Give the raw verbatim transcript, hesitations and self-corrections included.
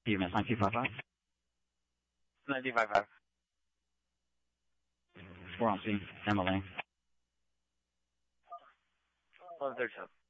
E M S nine two five five. nine two five five. We're on scene. M L A. one thirty-seven.